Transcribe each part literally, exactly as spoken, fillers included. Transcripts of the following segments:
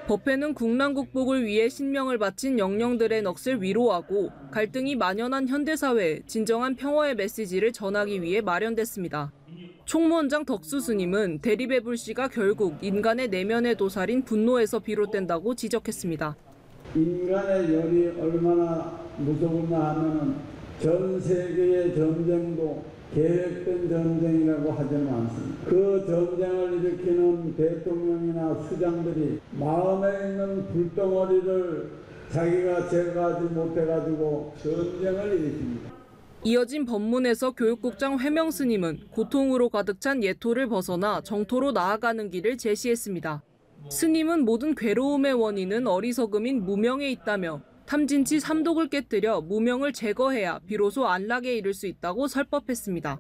법회는 국난 극복을 위해 신명을 바친 영령들의 넋을 위로하고 갈등이 만연한 현대사회에 진정한 평화의 메시지를 전하기 위해 마련됐습니다. 총무원장 덕수 스님은 대립의 불씨가 결국 인간의 내면의 도살인 분노에서 비롯된다고 지적했습니다. 인간의 열이 얼마나 무서우냐 하면은 전 세계의 전쟁도 계획된 전쟁이라고 하지는 않습니다. 그 전쟁을 일으키는 대통령이나 수장들이 마음에 있는 불덩어리를 자기가 제거하지 못해가지고 전쟁을 일으킵니다. 이어진 법문에서 교육국장 회명 스님은 고통으로 가득 찬 예토를 벗어나 정토로 나아가는 길을 제시했습니다. 스님은 모든 괴로움의 원인은 어리석음인 무명에 있다며 탐진치 삼독을 깨뜨려 무명을 제거해야 비로소 안락에 이를 수 있다고 설법했습니다.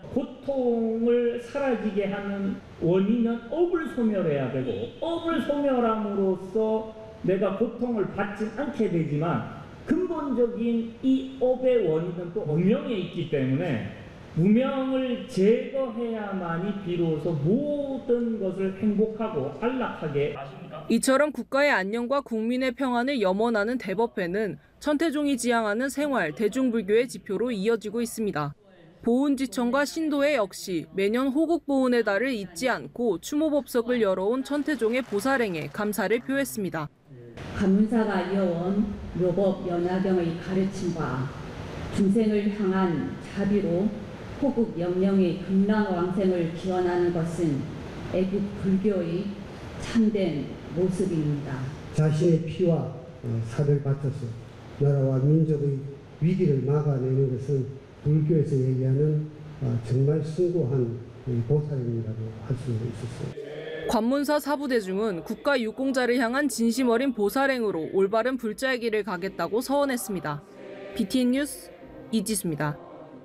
고통을 사라지게 하는 원인은 업을 소멸해야 되고 업을 소멸함으로써 내가 고통을 받지 않게 되지만 근본적인 이 업의 원인은 또 무명에 있기 때문에 무명을 제거해야만이 비로소 모든 것을 행복하고 안락하게 하십니까? 이처럼 국가의 안녕과 국민의 평안을 염원하는 대법회는 천태종이 지향하는 생활, 대중불교의 지표로 이어지고 있습니다. 보훈지청과 신도회 역시 매년 호국보훈의 달을 잊지 않고 추모법석을 열어온 천태종의 보살행에 감사를 표했습니다. 가문사가 이어온 묘법 연화경의 가르침과 중생을 향한 자비로 호국 영령의 극락왕생을 기원하는 것은 애국 불교의 참된 모습입니다. 자신의 피와 살을 바쳐서 나라와 민족의 위기를 막아내는 것은 불교에서 얘기하는 정말 숭고한 보살행이라고 할 수 있었어요. 관문사 사부대중은 국가 유공자를 향한 진심 어린 보살행으로 올바른 불자의 길을 가겠다고 서원했습니다. 비티엔 뉴스 이지수입니다.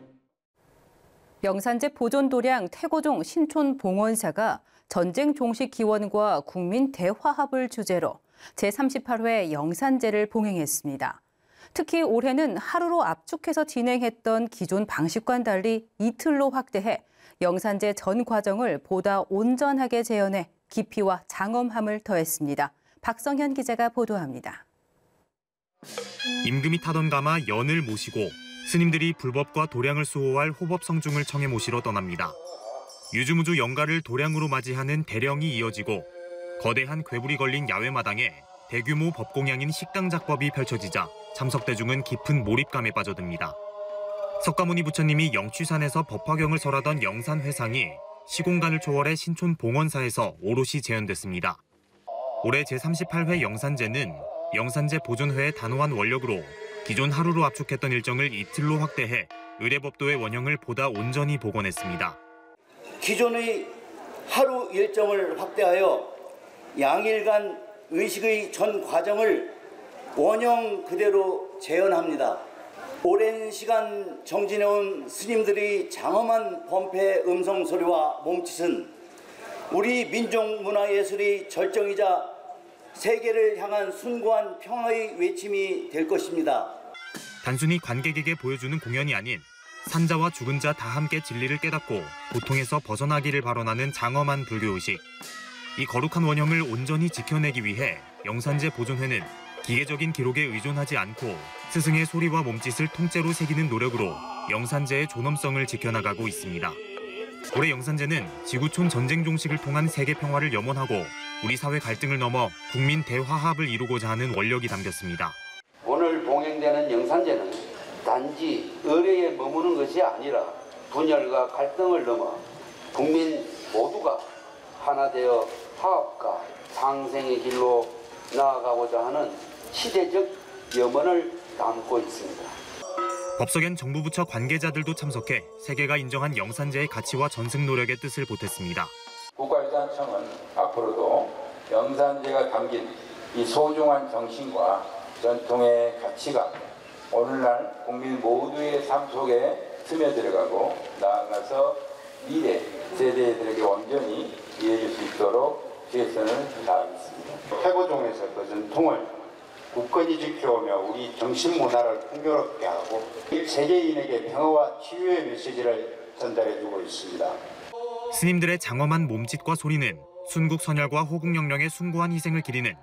영산제 보존도량 태고종 신촌봉원사가 전쟁 종식 기원과 국민 대화합을 주제로 제삼십팔 회 영산제를 봉행했습니다. 특히 올해는 하루로 압축해서 진행했던 기존 방식과는 달리 이틀로 확대해 영산제 전 과정을 보다 온전하게 재현해 깊이와 장엄함을 더했습니다. 박성현 기자가 보도합니다. 임금이 타던 가마 연을 모시고 스님들이 불법과 도량을 수호할 호법성중을 청해 모시러 떠납니다. 유주무주 영가를 도량으로 맞이하는 대령이 이어지고 거대한 괴물이 걸린 야외마당에 대규모 법공양인 식당 작법이 펼쳐지자 참석대중은 깊은 몰입감에 빠져듭니다. 석가모니 부처님이 영취산에서 법화경을 설하던 영산회상이 시공간을 초월해 신촌 봉원사에서 오롯이 재현됐습니다. 올해 제삼십팔 회 영산제는 영산제 보존회의 단호한 원력으로 기존 하루로 압축했던 일정을 이틀로 확대해 의례법도의 원형을 보다 온전히 복원했습니다. 기존의 하루 일정을 확대하여 양일간 의식의 전 과정을 원형 그대로 재현합니다. 오랜 시간 정진해온 스님들의 장엄한 범패 음성 소리와 몸짓은 우리 민족 문화예술의 절정이자 세계를 향한 숭고한 평화의 외침이 될 것입니다. 단순히 관객에게 보여주는 공연이 아닌 산자와 죽은 자 다 함께 진리를 깨닫고 고통에서 벗어나기를 발언하는 장엄한 불교의식. 이 거룩한 원형을 온전히 지켜내기 위해 영산제 보존회는 기계적인 기록에 의존하지 않고 스승의 소리와 몸짓을 통째로 새기는 노력으로 영산제의 존엄성을 지켜나가고 있습니다. 올해 영산제는 지구촌 전쟁 종식을 통한 세계 평화를 염원하고 우리 사회 갈등을 넘어 국민 대화합을 이루고자 하는 원력이 담겼습니다. 오늘 봉행되는 영산제는 단지 의례에 머무는 것이 아니라 분열과 갈등을 넘어 국민 모두가 하나 되어 화합과 상생의 길로 나아가고자 하는 시대적 염원을 담고 있습니다. 법석엔 정부 부처 관계자들도 참석해 세계가 인정한 영산제의 가치와 전승 노력의 뜻을 보탰습니다. 국가유산청은 앞으로도 영산제가 담긴 이 소중한 정신과 전통의 가치가 오늘날 국민 모두의 삶 속에 스며들어가고 나아가서 미래 세대들에게 온전히 이해줄 수 있도록 최선을 다하겠습니다. 태고종에서 그 전통을 굳건히 지켜오며 우리 정신 문화를 풍요롭게 하고 세계인에게 평화와 치유의 메시지를 전달해주고 있습니다. 스님들의 장엄한 몸짓과 소리는 순국 선열과 호국 영령의 숭고한 희생을 기리는